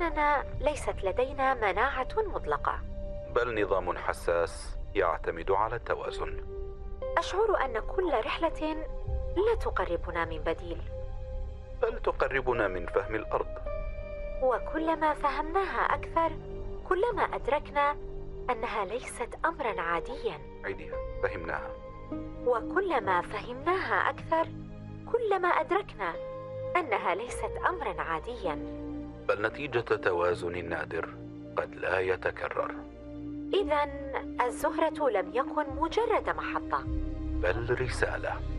أننا ليست لدينا مناعة مطلقة، بل نظام حساس يعتمد على التوازن. أشعر أن كل رحلة لا تقربنا من بديل، بل تقربنا من فهم الأرض. وكلما فهمناها أكثر كلما أدركنا أنها ليست أمراً عادياً. عيدها. فهمناها. وكلما فهمناها أكثر كلما أدركنا أنها ليست أمراً عادياً، بل نتيجة توازن نادر قد لا يتكرر. إذن الزهرة لم يكن مجرد محطة، بل رسالة.